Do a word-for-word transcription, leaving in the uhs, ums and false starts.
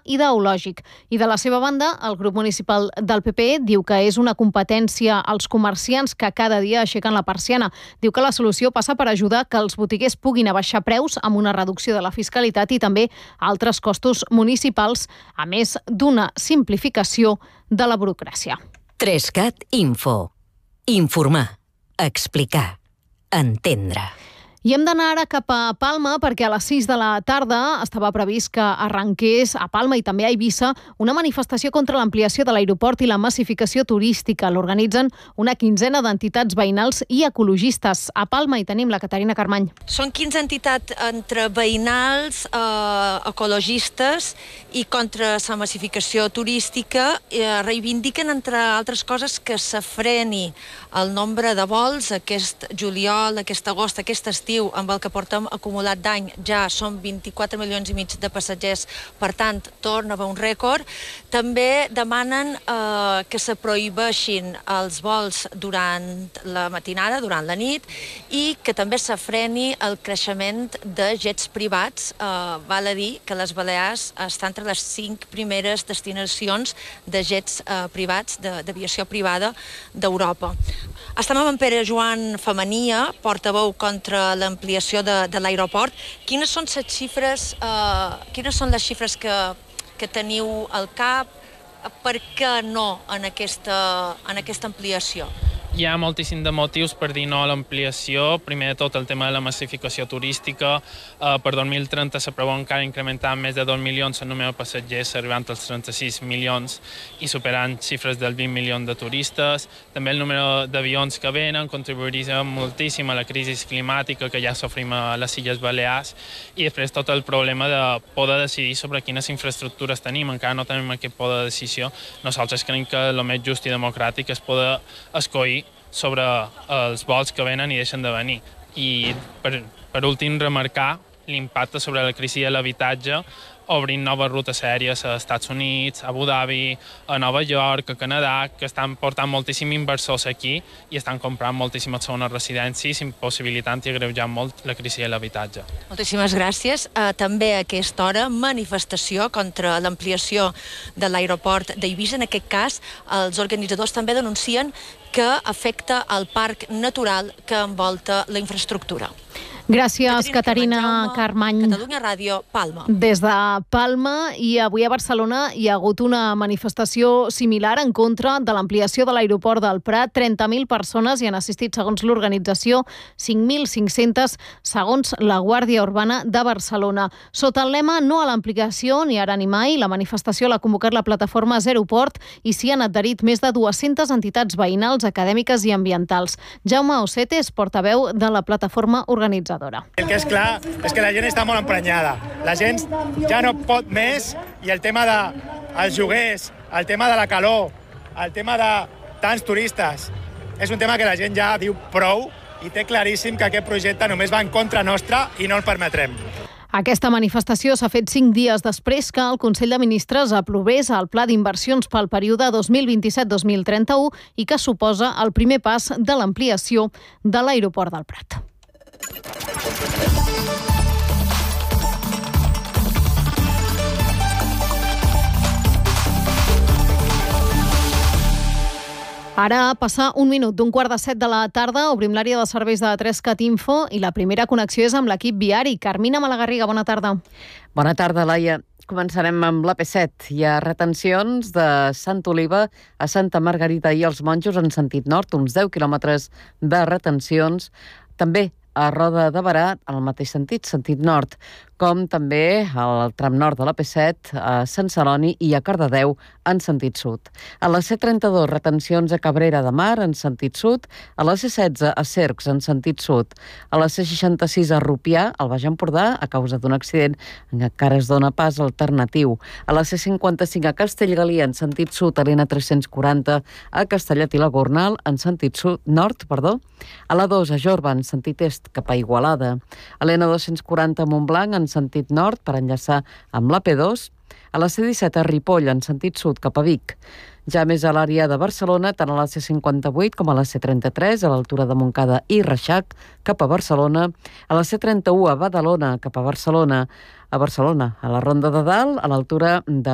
ideològic. I de la seva banda, el grup municipal del P P diu que és una competència als comerciants que cada dia aixequen la persiana. Diu que la solució passa per ajudar que els botiguers puguin abaixar preus amb una reducció de la fiscalitat i també altres costos municipals, a més d'una simplificació de la burocràcia. Trescat Info. Informar, explicar, entendre. I hem d'anar ara cap a Palma perquè a les sis de la tarda estava previst que arrenqués a Palma i també a Eivissa una manifestació contra l'ampliació de l'aeroport i la massificació turística. L'organitzen una quinzena d'entitats veïnals i ecologistes. A Palma hi tenim la Caterina Carmany. Són quinze entitats entre veïnals, eh, ecologistes i contra la massificació turística. Eh, reivindiquen, entre altres coses, que se freni el nombre de vols aquest juliol, aquest agost, aquest estiu, amb el que portem acumulat d'any, ja són vint-i-quatre milions i mig de passatgers, per tant, torna a haver un rècord. També demanen eh, que se prohibeixin els vols durant la matinada, durant la nit, i que també se freni el creixement de jets privats. Eh, val a dir que les Balears estan entre les cinc primeres destinacions de jets eh, privats, d'aviació privada d'Europa. Estem amb en Pere Joan Femenia, portaveu contra l'ampliació de, de l'aeroport. Quines són les xifres, eh, quines són les xifres que, que teniu al cap? Per què no en aquesta, en aquesta ampliació? Hi ha moltíssim de motius per dir no a l'ampliació. Primer de tot, el tema de la massificació turística. Eh, per dos mil trenta s'aprova encara incrementar amb més de dos milions el número de passatgers, arribant als trenta-sis milions i superant xifres del vint milions de turistes. També el número d'avions que venen contribuiria moltíssim a la crisi climàtica que ja sofrim a les Illes Balears. I després tot el problema de poder decidir sobre quines infraestructures tenim. Encara no tenim aquest poder de decisió. Nosaltres creiem que el més just i democràtic és poder escollir sobre els vols que venen i deixen de venir. I per, per últim remarcar l'impacte sobre la crisi de l'habitatge, obrint noves rutes aèries a Estats Units, a Abu Dhabi, a Nova York, a Canadà, que estan portant moltíssim inversors aquí i estan comprant moltíssimes segones residències, impossibilitant i agreujant molt la crisi de l'habitatge. Moltíssimes gràcies. Uh, també a aquesta hora, manifestació contra l'ampliació de l'aeroport d'Eivissa. En aquest cas, els organitzadors també denuncien que afecta el parc natural que envolta la infraestructura. Gràcies, Caterina Carmany. Catalunya Ràdio, Palma. Des de Palma, i avui a Barcelona hi ha hagut una manifestació similar en contra de l'ampliació de l'aeroport del Prat. trenta mil persones hi han assistit, segons l'organització, cinc mil cinc-centes segons la Guàrdia Urbana de Barcelona. Sota el lema "No a l'ampliació, ni ara ni mai", la manifestació l'ha convocat la plataforma Zeroport i s'hi han adherit més de dues-centes entitats veïnals, acadèmiques i ambientals. Jaume Osete és portaveu de la plataforma organitzadora. El que és clar és que la gent està molt emprenyada. La gent ja no pot més i el tema dels lloguers, el tema de la calor, el tema de tants turistes, és un tema que la gent ja diu prou i té claríssim que aquest projecte només va en contra nostra i no el permetrem. Aquesta manifestació s'ha fet cinc dies després que el Consell de Ministres aprovés el Pla d'Inversions pel període dos mil vint-i-set dos mil trenta-u i que suposa el primer pas de l'ampliació de l'aeroport del Prat. Ara passa un minut d'un quart de set de la tarda, obrim l'àrea de serveis de Trescat Info i la primera connexió és amb l'equip viari. Carmina Malagarriga, bona tarda. Bona tarda, Laia. Començarem amb l'A P set. Hi ha retencions de Sant Oliva a Santa Margarida i els Monjos en sentit nord, uns deu quilòmetres de retencions. També a Roda de Berà, en el mateix sentit, sentit nord, com també al tram nord de l'A P set, a Sant Celoni i a Cardedeu, en sentit sud. A la C trenta-dos, retencions a Cabrera de Mar, en sentit sud, a la C setze, a Cercs, en sentit sud, a la C seixanta-sis, a Rupià, al Baix Empordà, a causa d'un accident, encara es dona pas alternatiu. A la C cinquanta-cinc, a Castellgalí, en sentit sud, a l'N tres-cents quaranta, a Castellet i la Gornal, en sentit sud, nord, perdó, a la dos, a Jorba, en sentit est, cap a Igualada, a l'N dos-cents quaranta, a Montblanc, en sentit nord, per enllaçar amb l'A P dos, a la C disset a Ripoll, en sentit sud, cap a Vic. Ja més a l'àrea de Barcelona, tant a la C cinquanta-vuit com a la C trenta-tres, a l'altura de Montcada i Reixac, cap a Barcelona, a la C trenta-u a Badalona, cap a Barcelona, a Barcelona, a la Ronda de Dalt, a l'altura de